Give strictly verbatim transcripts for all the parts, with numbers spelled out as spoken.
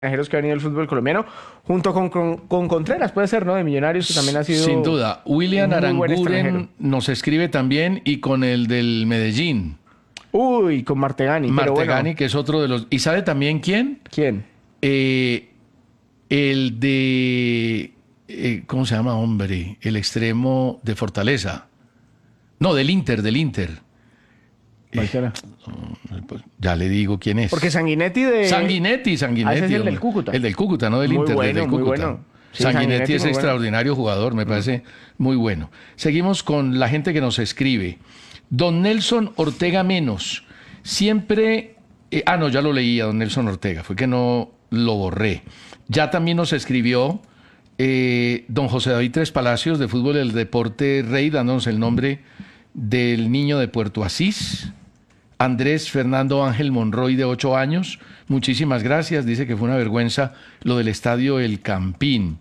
extranjeros que ha venido el fútbol colombiano, junto con, con, con Contreras, puede ser, ¿no? De Millonarios, que también ha sido... Sin duda. William un muy buen Aranguren extranjero. nos escribe también y con el del Medellín. Uy, con Martegani. pero Martegani, bueno, que es otro de los... ¿Y sabe también quién? ¿quién? Eh, el de... eh, ¿cómo se llama, hombre? El extremo de Fortaleza. No, del Inter, del Inter. ¿Cuál será? Pues ya le digo quién es. Porque Sanguinetti de... Sanguinetti, Sanguinetti. Ah, ese es el hombre. del Cúcuta. El del Cúcuta, no del Muy Inter, bueno, del muy Cúcuta. bueno. Sí, Sanguinetti, Sanguinetti es muy bueno. extraordinario jugador, me parece muy bueno. Seguimos con la gente que nos escribe. Don Nelson Ortega Menos. Siempre... eh, ah, no, ya lo leía, don Nelson Ortega. Fue que no lo borré. Ya también nos escribió eh, don José David Tres Palacios, de Fútbol del Deporte Rey, dándonos el nombre del niño de Puerto Asís. Andrés Fernando Ángel Monroy, de ocho años. Muchísimas gracias. Dice que fue una vergüenza lo del estadio El Campín.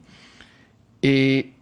Eh,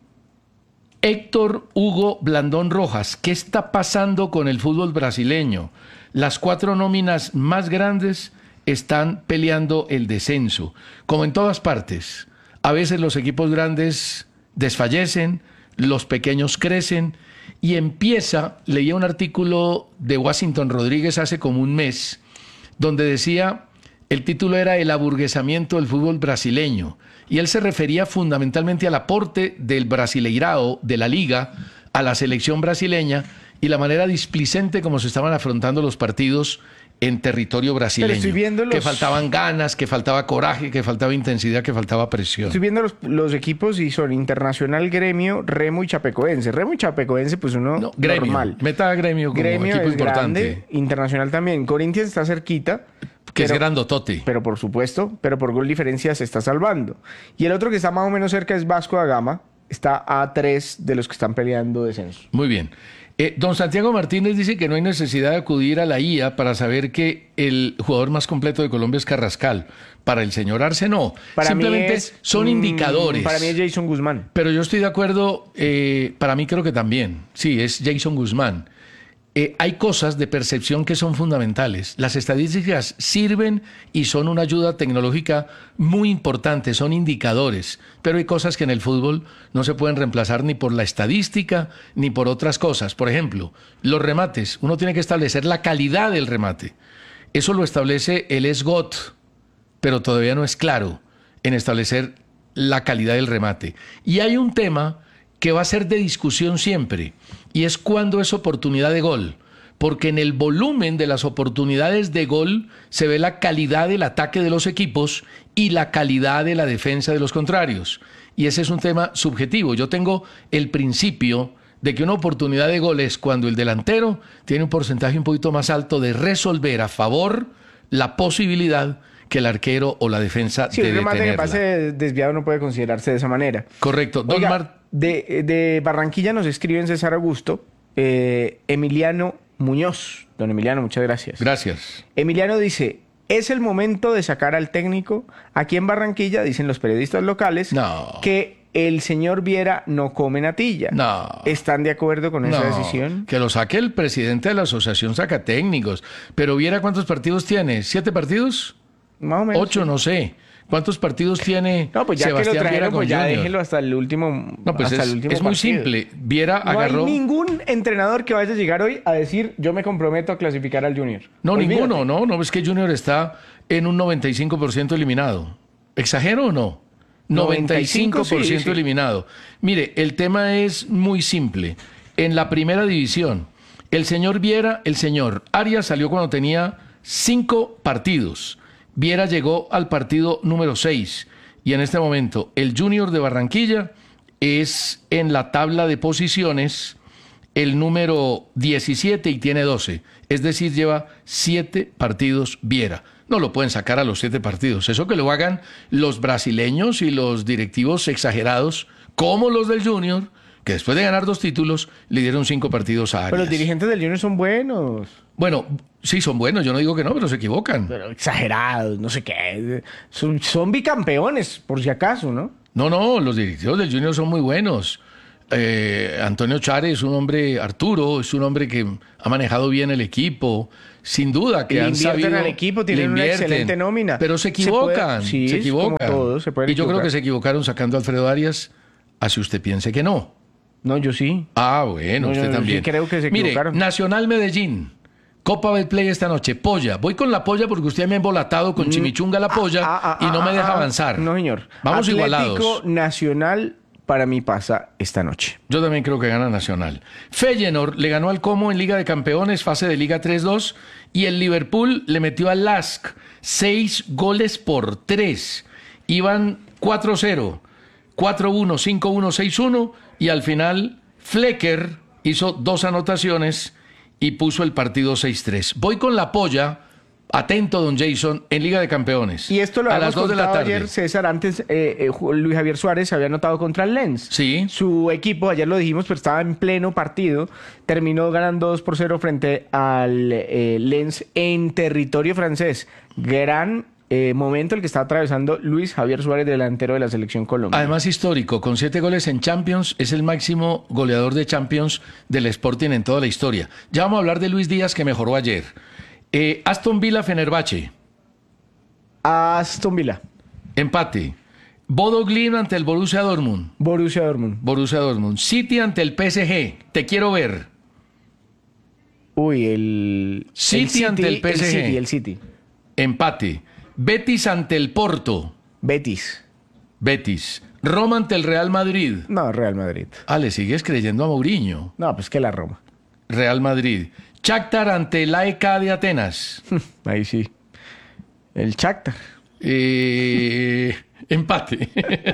Héctor Hugo Blandón Rojas. ¿Qué está pasando con el fútbol brasileño? Las cuatro nóminas más grandes están peleando el descenso. Como en todas partes. A veces los equipos grandes desfallecen, los pequeños crecen. Y empieza, leía un artículo de Washington Rodríguez hace como un mes, donde decía, el título era El aburguesamiento del fútbol brasileño, y él se refería fundamentalmente al aporte del Brasileirao, de la Liga, a la selección brasileña, y la manera displicente como se estaban afrontando los partidos en territorio brasileño. estoy viendo los- Que faltaban ganas, que faltaba coraje, que faltaba intensidad, que faltaba presión. Estoy viendo los, los equipos y son Internacional, Gremio, Remo y Chapecoense. Remo y Chapecoense, pues uno No, gremio, normal. meta a gremio como Gremio equipo es importante, grande, Internacional también. Corinthians está cerquita. que es pero- grandotote. Pero por supuesto, pero por gol diferencia se está salvando. Y el otro que está más o menos cerca es Vasco da Gama. Está a tres de los que están peleando descenso. Muy bien. Eh, don Santiago Martínez dice que no hay necesidad de acudir a la I A para saber que el jugador más completo de Colombia es Carrascal. Para el señor Arce no. Para mí Simplemente es, son mm, indicadores. Para mí es Jason Guzmán. Pero yo estoy de acuerdo, eh, para mí creo que también. Sí, es Jason Guzmán. Eh, hay cosas de percepción que son fundamentales. Las estadísticas sirven y son una ayuda tecnológica muy importante, son indicadores, pero hay cosas que en el fútbol no se pueden reemplazar ni por la estadística ni por otras cosas. Por ejemplo, los remates. Uno tiene que establecer la calidad del remate. Eso lo establece el SGOT, pero todavía no es claro en establecer la calidad del remate. Y hay un tema que va a ser de discusión siempre, y es cuándo es oportunidad de gol, porque en el volumen de las oportunidades de gol se ve la calidad del ataque de los equipos y la calidad de la defensa de los contrarios. Y ese es un tema subjetivo. Yo tengo el principio de que una oportunidad de gol es cuando el delantero tiene un porcentaje un poquito más alto de resolver a favor la posibilidad que el arquero o la defensa Sí, de el remate en el detenerla. pase desviado no puede considerarse de esa manera. Correcto. Don Oiga, Mar- de, de Barranquilla nos escriben César Augusto, eh, Emiliano Muñoz. Don Emiliano, muchas gracias. Gracias. Emiliano dice, es el momento de sacar al técnico. Aquí en Barranquilla, dicen los periodistas locales, No. que el señor Viera no come natilla. No. ¿Están de acuerdo con esa No, decisión? que lo saque el presidente de la asociación saca técnicos. Pero viera cuántos partidos tiene. ¿Siete partidos? Más o menos. Ocho, sí. no sé. ¿Cuántos partidos tiene No, pues ya Sebastián que lo Viera trajeron, con pues ya Junior? déjenlo hasta el último. No, pues hasta es, el último es muy partido. simple. Viera No agarró... hay ningún entrenador que vaya a llegar hoy a decir yo me comprometo a clasificar al Junior. No, Olvídate. ninguno, no. No, es que Junior está en un noventa y cinco por ciento eliminado. ¿Exagero o no? noventa y cinco por ciento sí, sí. eliminado. Mire, el tema es muy simple. En la primera división, el señor Viera, el señor Arias salió cuando tenía cinco partidos. Viera llegó al partido número seis. Y en este momento, el Junior de Barranquilla es en la tabla de posiciones el número diecisiete y tiene doce. Es decir, lleva siete partidos Viera. No lo pueden sacar a los siete partidos. Eso que lo hagan los brasileños y los directivos exagerados, como los del Junior, que después de ganar dos títulos, le dieron cinco partidos a Arias. Pero los dirigentes del Junior son buenos. Bueno, sí, son buenos. Yo no digo que no, pero se equivocan. Pero exagerados, no sé qué. Son, son bicampeones, por si acaso, ¿no? No, no, los directivos del Junior son muy buenos. eh, Antonio Chare es un hombre, Arturo es un hombre que ha manejado bien el equipo, sin duda que Le han invierten sabido, al equipo, tienen le una invierten, excelente nómina. pero se Se equivocan, puede- sí, se es como equivocan. todo, se pueden y yo creo equivocar. que se equivocaron sacando a Alfredo Arias, así usted piense que no. No, yo sí. Ah, bueno, No, usted yo sí también. creo que se Mire, equivocaron. Nacional Medellín, Copa Betplay esta noche, polla. Voy con la polla porque usted me ha embolatado con chimichunga la polla Ah, ah, y no ah, me deja ah, avanzar. No, señor. Vamos Atlético igualados. Nacional para mí pasa esta noche. Yo también creo que gana Nacional. Feyenoord le ganó al Como en Liga de Campeones, fase de Liga tres dos, y el Liverpool le metió al Lask seis goles por tres. Iban cuatro cero, cuatro uno, cinco uno, seis uno, y al final Flecker hizo dos anotaciones y puso el partido seis tres. Voy con la polla. Atento, don Jason, en Liga de Campeones. Y esto lo a habíamos las dos de la contado tarde. ayer, César. Antes, eh, eh, Ju- Luis Javier Suárez había anotado contra el Lens. Sí. Su equipo, ayer lo dijimos, pero estaba en pleno partido. Terminó ganando dos por cero frente al eh, Lens en territorio francés. Gran eh, momento el que está atravesando Luis Javier Suárez, delantero de la selección Colombia. Además histórico, con siete goles en Champions, es el máximo goleador de Champions del Sporting en toda la historia. Ya vamos a hablar de Luis Díaz, que mejoró ayer. Eh, Aston Villa Fenerbahce, Aston Villa, empate. Bodo Glimt ante el Borussia Dortmund. Borussia Dortmund. Borussia Dortmund. City ante el P S G. Te quiero ver. Uy, el City ante el P S G. El City, el City. Empate. Betis ante el Porto. Betis. Betis. Roma ante el Real Madrid. No, Real Madrid. Ah, le sigues creyendo a Mourinho. No, pues que la Roma. Real Madrid. Shakhtar ante el A E K de Atenas. Ahí sí. El Shakhtar. Eh, empate.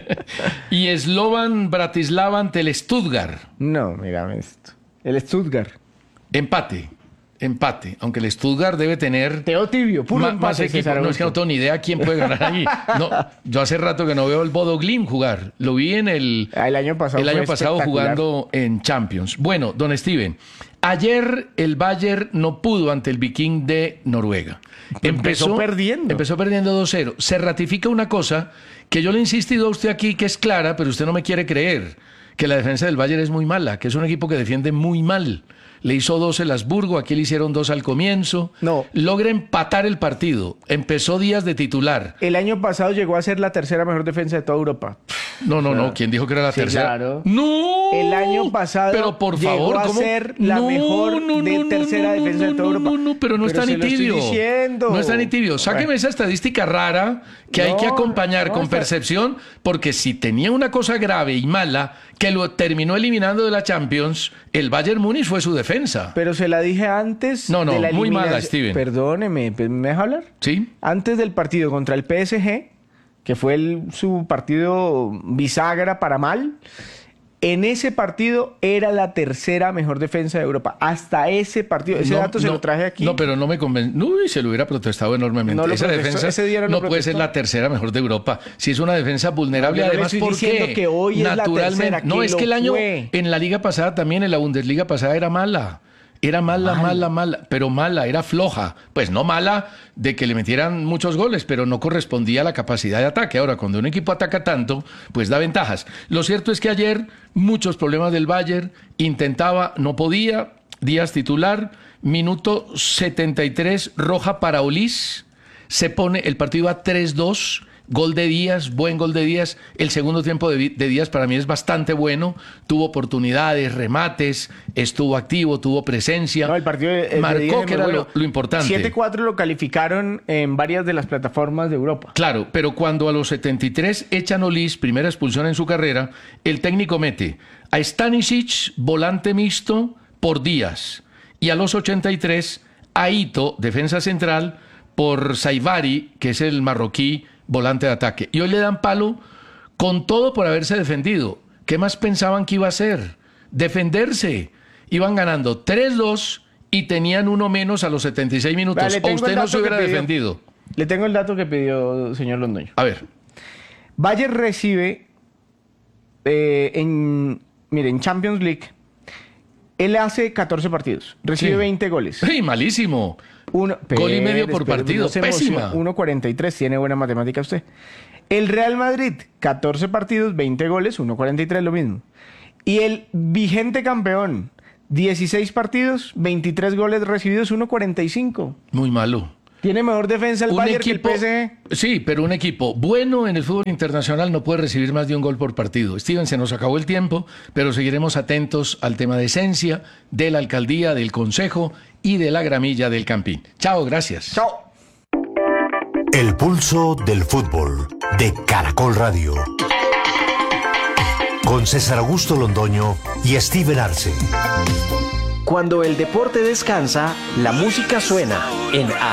Y Slovan Bratislava ante el Stuttgart. No, mírame esto. El Stuttgart. Empate. Empate. Aunque el Stuttgart debe tener Teo Tibio, puro ma- empate, más equipo. César No, es que no Augusto. tengo ni idea quién puede ganar ahí. No, yo hace rato que no veo el Bodo Glimt jugar. Lo vi en el, Ah, el año pasado el año fue pasado espectacular. jugando en Champions. Bueno, don Steven, ayer el Bayern no pudo ante el Viking de Noruega. Empezó perdiendo. Empezó perdiendo dos cero. Se ratifica una cosa que yo le he insistido a usted aquí, que es clara, pero usted no me quiere creer, que la defensa del Bayern es muy mala, que es un equipo que defiende muy mal. Le hizo dos el Habsburgo, aquí le hicieron dos al comienzo. No. Logra empatar el partido. Empezó Díaz de titular. El año pasado llegó a ser la tercera mejor defensa de toda Europa. No, no, no. ¿Quién dijo que era la Sí, tercera? claro. ¡No! El año pasado pero por llegó favor, a ¿cómo? ser la mejor de tercera defensa de toda no, Europa. No, no, pero no Pero está se ni lo estoy tibio. diciendo. No está ni tibio. Sáqueme Bueno. esa estadística rara que hay No, que acompañar no, con está- percepción, porque si tenía una cosa grave y mala que lo terminó eliminando de la Champions, el Bayern Múnich fue su defensa. Pero se la dije antes No, no, de la muy mala, eliminación. Steven. Perdóneme, ¿me deja hablar? ¿Sí? Antes del partido contra el P S G, que fue el- su partido bisagra para mal, en ese partido era la tercera mejor defensa de Europa. Hasta ese partido. Ese No, dato se no, lo traje aquí. No, pero no me convence. Uy, se lo hubiera protestado enormemente. No lo Esa protestó, defensa ese día no lo puede ser protestó. la tercera mejor de Europa. Si es una defensa vulnerable, No, yo no le además, estoy ¿por diciendo qué? que hoy es la Naturalmente. tercera, no, que es que el lo año fue. en la liga pasada también, en la Bundesliga pasada era mala. Era mala, mala, mala, pero mala, era floja. Pues no mala de que le metieran muchos goles, pero no correspondía a la capacidad de ataque. Ahora, cuando un equipo ataca tanto, pues da ventajas. Lo cierto es que ayer muchos problemas del Bayern, intentaba, no podía, Díaz titular, minuto setenta y tres, roja para Olís, se pone el partido a tres dos. Gol de Díaz, buen gol de Díaz. El segundo tiempo de, de Díaz para mí es bastante bueno. Tuvo oportunidades, remates, estuvo activo, tuvo presencia. No, el partido de- de marcó, Díaz es que muy era bueno. lo, lo importante. siete cuatro lo calificaron en varias de las plataformas de Europa. Claro, pero cuando a los setenta y tres echan Olís, primera expulsión en su carrera, el técnico mete a Stanisic, volante mixto, por Díaz. Y a los ochenta y tres, a Ito, defensa central, por Saivari, que es el marroquí, volante de ataque. Y hoy le dan palo con todo por haberse defendido. ¿Qué más pensaban que iba a hacer? Defenderse. Iban ganando tres dos y tenían uno menos a los setenta y seis minutos. Vale, o tengo usted el no dato se hubiera que pidió. defendido. Le tengo el dato que pidió señor Londoño. A ver. Bayern recibe eh, en, mire, en Champions League. Él hace catorce partidos, recibe Sí. veinte goles. ¡Ey, malísimo! Uno, Gol y medio por espere, partido, se pésima. emocione. uno cuarenta y tres, tiene buena matemática usted. El Real Madrid, catorce partidos, veinte goles, uno cuarenta y tres, lo mismo. Y el vigente campeón, dieciséis partidos, veintitrés goles recibidos, uno cuarenta y cinco. Muy malo. Tiene mejor defensa el Un Bayern equipo, que el P S G. sí, pero un equipo bueno en el fútbol internacional no puede recibir más de un gol por partido. Steven, se nos acabó el tiempo, pero seguiremos atentos al tema de esencia, de la alcaldía, del consejo y de la gramilla del Campín. Chao, gracias. Chao. El pulso del fútbol de Caracol Radio. Con César Augusto Londoño y Steven Arce. Cuando el deporte descansa, la música suena en